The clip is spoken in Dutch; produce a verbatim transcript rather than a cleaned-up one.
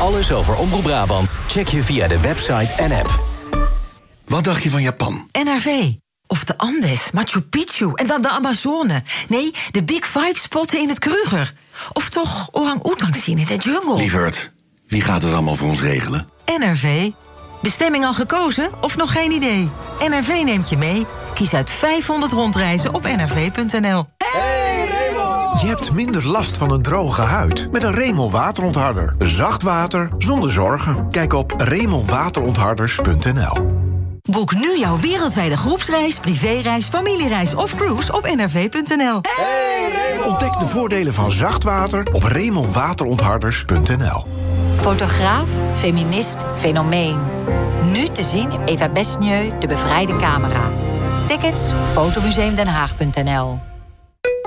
Alles over Omroep Brabant check je via de website en app. Wat dacht je van Japan? N R V. Of de Andes, Machu Picchu en dan de Amazone. Nee, de Big Five spotten in het Kruger. Of toch orang-oetang zien in de jungle. Lieverd, wie gaat het allemaal voor ons regelen? N R V. Bestemming al gekozen of nog geen idee? N R V neemt je mee. Kies uit vijfhonderd rondreizen op n r v punt n l. Hey Raymond! Je hebt minder last van een droge huid met een Remel waterontharder. Zacht water zonder zorgen. Kijk op remel waterontharders punt n l. Boek nu jouw wereldwijde groepsreis, privéreis, familiereis of cruise op n r v punt n l. Hey Raymond! Ontdek de voordelen van zacht water op remel waterontharders punt n l. Fotograaf, feminist, fenomeen. Nu te zien in Eva Besnieu, De Bevrijde Camera. Tickets fotomuseum den haag punt n l.